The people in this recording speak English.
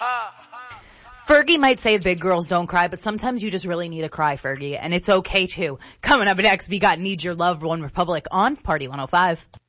Fergie might say big girls don't cry, but sometimes you just really need to cry, Fergie, and it's okay too. Coming up next, we got Need Your Love, One Republic on Party 105.